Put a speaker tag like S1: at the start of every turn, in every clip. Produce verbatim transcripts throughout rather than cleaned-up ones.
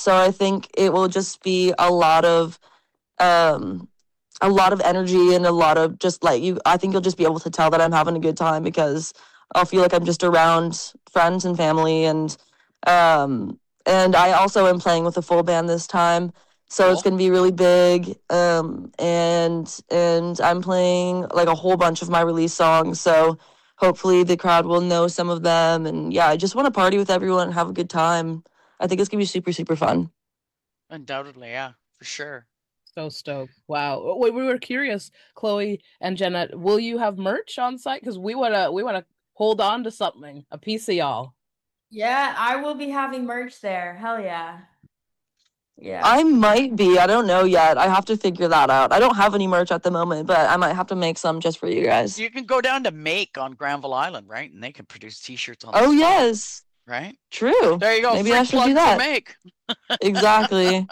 S1: So I think it will just be a lot of um a lot of energy and a lot of just like you I think you'll just be able to tell that I'm having a good time because I'll feel like I'm just around friends and family and um and I also am playing with a full band this time. So it's
S2: Cool.
S1: going to be really big um and and I'm playing like a whole bunch of my release songs. So hopefully the crowd will know some of them and yeah, I just want to party with everyone and have a good time. I think it's going to be super super fun.
S2: Undoubtedly, yeah, for sure.
S3: So stoked. Wow. We, we were curious, Chloe and Jenna, will you have merch on site? Because we wanna we wanna hold on to something, a piece of y'all.
S4: Yeah, I will be having merch there. Hell yeah. Yeah.
S1: I might be. I don't know yet. I have to figure that out. I don't have any merch at the moment, but I might have to make some just for you guys.
S2: You can go down to Make on Granville Island, right? And they can produce T-shirts on the
S1: Oh,
S2: spot,
S1: yes.
S2: right?
S1: True.
S2: There you go.
S1: Maybe
S2: Free
S1: I should
S2: plug
S1: do
S2: for
S1: that.
S2: Make.
S1: Exactly.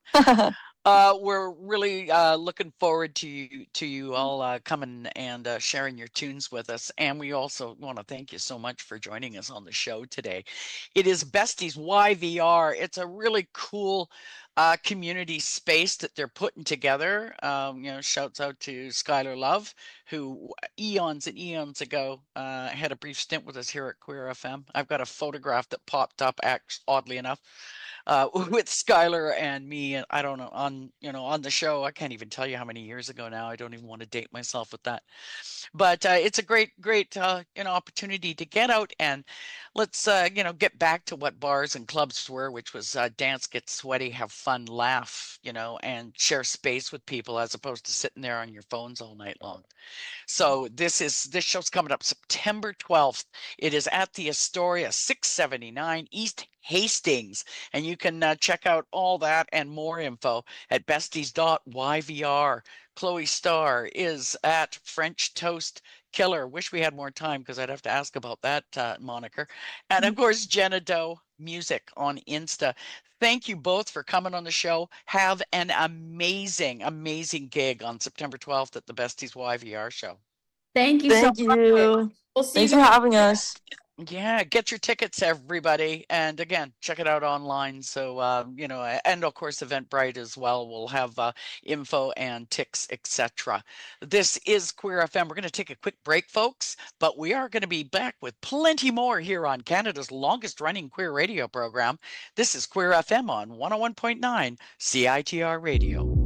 S2: Uh, we're really uh, looking forward to you to you all uh, coming and uh, sharing your tunes with us, and we also want to thank you so much for joining us on the show today. It is Besties Y V R. It's a really cool uh, community space that they're putting together. Um, you know, shouts out to Skylar Love, who eons and eons ago uh, had a brief stint with us here at Queer F M. I've got a photograph that popped up, oddly enough, uh, with Skylar and me. And I don't know, on you know on the show. I can't even tell you how many years ago now. I don't even want to date myself with that. But uh, it's a great, great uh, you know opportunity to get out and let's uh, you know get back to what bars and clubs were, which was uh, dance, get sweaty, have fun, laugh, you know, and share space with people as opposed to sitting there on your phones all night long. So this is this show's coming up September twelfth. It is at the Astoria, six seventy-nine East Hastings, and you can uh, check out all that and more info at besties dot y v r. Chloe Starr is at French Toast Killer. Wish we had more time because I'd have to ask about that uh, moniker. And of course, Jenna Doe Music on Insta. Thank you both for coming on the show. Have an amazing, amazing gig on September twelfth at the Besties Y V R show.
S4: Thank you so
S1: Thank
S4: much.
S1: you.
S4: We'll see
S1: Thanks
S4: you
S1: for
S4: guys.
S1: having us.
S2: Yeah, get your tickets, everybody. And again, check it out online. So, uh, you know, and of course, Eventbrite as well will have uh, info and ticks, et cetera. This is Queer F M. We're going to take a quick break, folks, but we are going to be back with plenty more here on Canada's longest running queer radio program. This is Queer F M on one oh one point nine C I T R Radio.